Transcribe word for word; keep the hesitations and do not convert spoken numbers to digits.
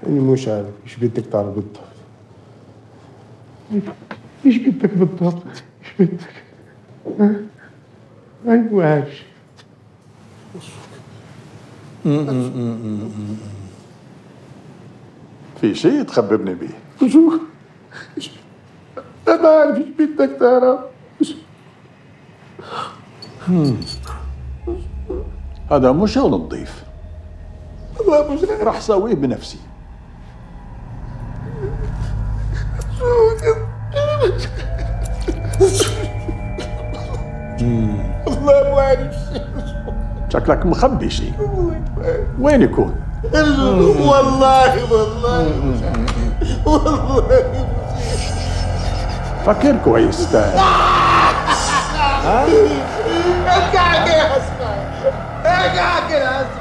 أنا مش عارف إيش بدك تعرف بالضبط. إيش بدك بالضبط؟ إيش بدك؟ ها؟ أيوة عايش. في شيء تخبرني بيه؟ شو؟ أنا ما أعرف إيش بدك تعرف. هذا مو شغل نظيف. والله مش عارف. راح سويه بنفسي. والله ما أعرف. شكلك مخبي شيء. وين يكون؟ والله والله والله فكر كويس تاني. ارجع كده يا اسمع، ارجع كده.